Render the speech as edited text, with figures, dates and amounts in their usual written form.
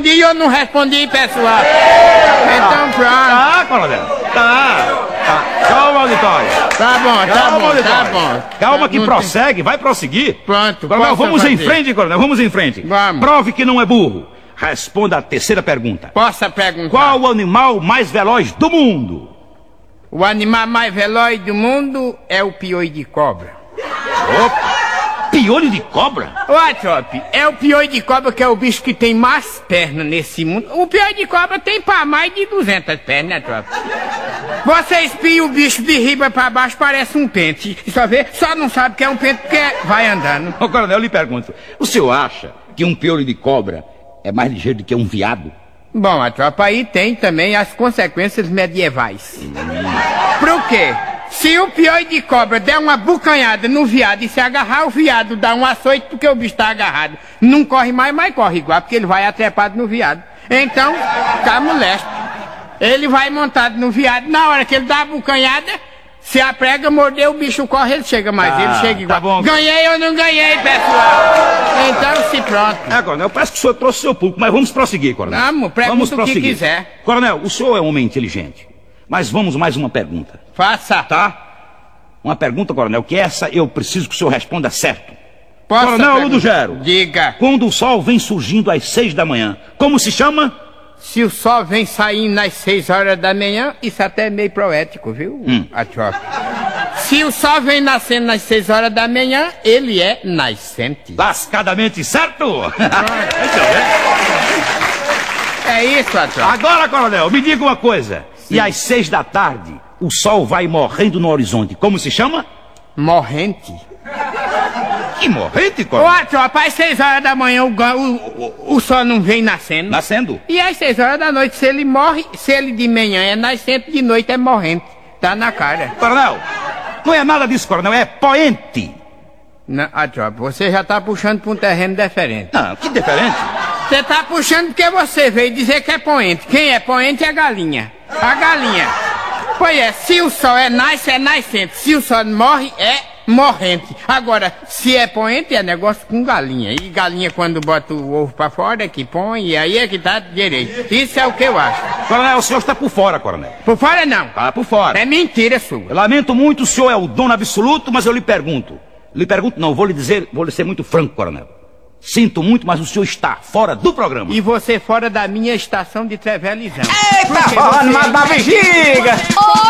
respondi e eu não respondi, pessoal. Então pronto. Tá, coronel. Tá. Calma, auditório. Tá bom, tá Calma, bom, auditório. tá bom. Calma que Não prossegue, vai prosseguir. Pronto, Coronel, posso vamos em fazer? frente, coronel, vamos em frente. Vamos. Prove que não é burro. Responda a terceira pergunta. Posso perguntar? Qual o animal mais veloz do mundo? O animal mais veloz do mundo é o piolho de cobra. Opa! Piolho de cobra? Ó, Top, é o piolho de cobra que é o bicho que tem mais pernas nesse mundo. O piolho de cobra tem pra mais de 200 pernas, né, Top? Você espia o bicho de riba pra baixo, parece um pente. Só não sabe que é um pente porque vai andando. Ô, coronel, eu lhe pergunto. O senhor acha que um piolho de cobra é mais ligeiro do que um viado? Bom, a tropa aí tem também as consequências medievais. Por quê? Se o piolho de cobra der uma bucanhada no viado e se agarrar, o viado dá um açoite porque o bicho tá agarrado. Não corre mais, mas corre igual, porque ele vai atrepado no viado. Então, tá molesto. Ele vai montado no viado, na hora que ele dá a bucanhada, se a prega morder, o bicho corre, ele chega mais, ele chega igual. Tá bom. Ganhei ou não ganhei, pessoal? Então, se pronto. Coronel, parece que o senhor trouxe o seu público, mas vamos prosseguir, coronel. Vamos, pergunta o que quiser. Coronel, o senhor é um homem inteligente, mas vamos mais uma pergunta. Faça. Tá? Uma pergunta, coronel, que essa eu preciso que o senhor responda certo. Posso Coronel perguntar? Ludogero. Diga. Quando o sol vem surgindo às 6 da manhã, como se chama? Se o sol vem saindo nas 6 horas da manhã, isso até é meio poético, viu? A tropa. Se o sol vem nascendo nas 6 horas da manhã, ele é nascente. Lascadamente certo? É isso, a tropa. Agora, coronel, me diga uma coisa. E às 6 da tarde, o sol vai morrendo no horizonte. Como se chama? Morrente. Que morrente, coronel? Ó, tropa, às 6 horas da manhã o sol não vem nascendo. Nascendo? E às 6 horas da noite, se ele morre, se ele de manhã é nascente, de noite é morrente. Tá na cara. Coronel, não é nada disso, coronel, é poente. Não, a tropa, você já tá puxando pra um terreno diferente. Não, que diferente. Você tá puxando porque você veio dizer que é poente. Quem é poente é a galinha. A galinha. Pois é, se o sol é nascente. Se o sol morre, é morrente. Agora, se é poente, é negócio com galinha. E galinha, quando bota o ovo pra fora, é que põe, e aí é que tá direito. Isso é o que eu acho. Coronel, o senhor está por fora, coronel. Por fora, não. Tá por fora. É mentira sua. Eu lamento muito, o senhor é o dono absoluto, mas eu lhe pergunto. Não, vou lhe ser muito franco, coronel. Sinto muito, mas o senhor está fora do programa. E você fora da minha estação de televisão. Eita, porra, não mata a bexiga!